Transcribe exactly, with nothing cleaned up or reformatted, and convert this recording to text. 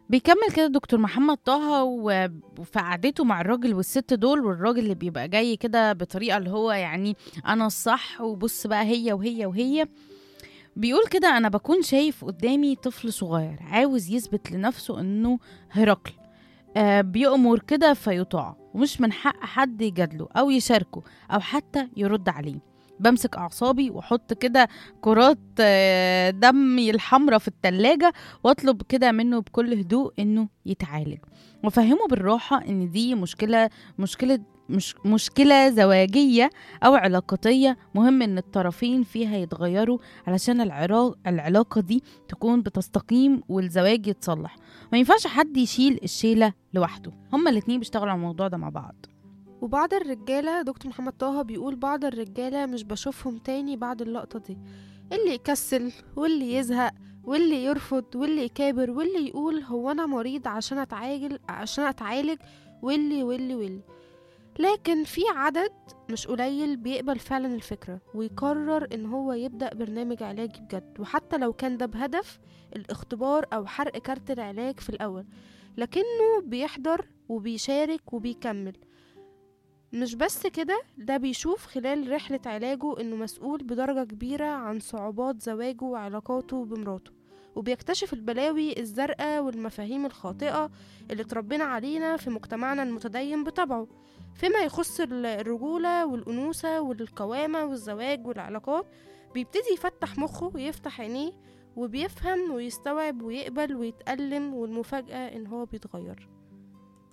بيكمل كده دكتور محمد طه و- وفي قعدته مع الراجل والست دول، والراجل اللي بيبقى جاي كده بطريقة اللي هو يعني أنا الصح، وبص بقى هي وهي وهي. بيقول كده: أنا بكون شايف قدامي طفل صغير عاوز يثبت لنفسه إنه هرقل، آه بيأمر كده فيطاع، ومش من حق حد يجادله أو يشاركه أو حتى يرد عليه. بمسك أعصابي وأحط كده كرات آه، دمي الحمرة في التلاجة، وأطلب كده منه بكل هدوء إنه يتعالج، وأفهمه بالراحة إن دي مشكلة مشكلة مش مشكلة زواجية أو علاقاتية، مهم إن الطرفين فيها يتغيروا علشان العرا- العلاقة دي تكون بتستقيم والزواج يتصلح. ما ينفعش حد يشيل الشيلة لوحده، هما الاتنين بيشتغلوا على الموضوع ده مع بعض. وبعض الرجالة، دكتور محمد طه بيقول بعض الرجالة مش بشوفهم تاني بعد اللقطة دي، اللي يكسل واللي يزهق واللي يرفض واللي يكابر واللي يقول هو أنا مريض عشان أتعالج عشان أتعالج واللي واللي واللي لكن في عدد مش قليل بيقبل فعلا الفكرة ويقرر ان هو يبدأ برنامج علاجي بجد، وحتى لو كان ده بهدف الاختبار او حرق كارت العلاج في الاول، لكنه بيحضر وبيشارك وبيكمل. مش بس كده، ده بيشوف خلال رحلة علاجه انه مسؤول بدرجة كبيرة عن صعوبات زواجه وعلاقاته بمراته، وبيكتشف البلاوي الزرقاء والمفاهيم الخاطئة اللي اتربينا علينا في مجتمعنا المتدين بطبعه فيما يخص ال- الرجولة والأنوثة والقوامة والزواج والعلاقات. بيبتدي يفتح مخه ويفتح عينيه وبيفهم ويستوعب ويقبل ويتألم، والمفاجأة ان هو بيتغير.